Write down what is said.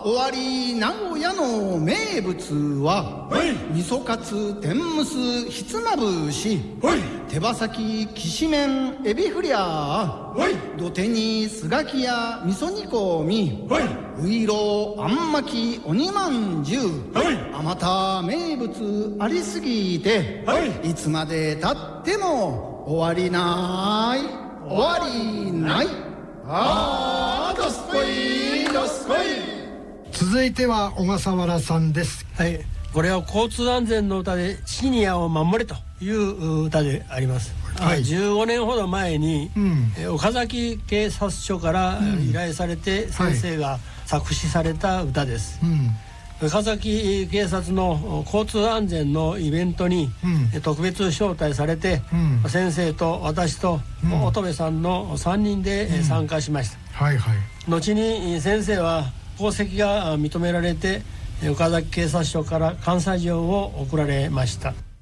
終わり名古屋の名物は、 はい、 味噌カツ天むすひつまぶし、 はい、 手羽先きしめんエビフリャー、 はい、 土手にすがきや味噌煮込み、 はい、 ういろあん巻き鬼まんじゅう、 はい、 あまた名物ありすぎて、 はい、 いつまでたっても終わりない終わりない。あーどすこいどすこい。 続いては小笠原さんです。 はい、これは交通安全の歌でシニアを守れという歌であります。 はい、 15年ほど前に、岡崎警察署から依頼されて先生が作詞された歌です。岡崎警察の交通安全のイベントに特別招待されて、先生と私と乙部さんの3人で参加しました。後に先生は功績が認められて岡崎警察署から感謝状を贈られました。